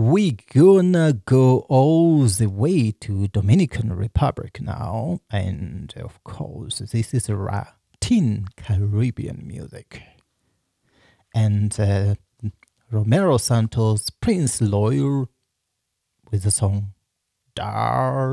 We gonna go all the way to Dominican Republic now, and of course, this is Latin Caribbean music. And Romero Santos, Prince Loyal, with the song Dar